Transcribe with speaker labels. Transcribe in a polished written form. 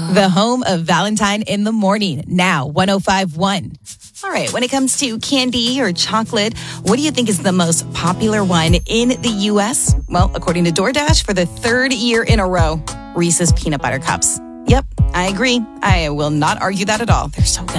Speaker 1: The home of Valentine in the Morning, now 105.1. All right, when it comes to candy or chocolate, what do you think is the most popular one in the U.S.? Well, according to DoorDash, for the third year in a row, Reese's Peanut Butter Cups. Yep, I agree. I will not argue that at all. They're so good.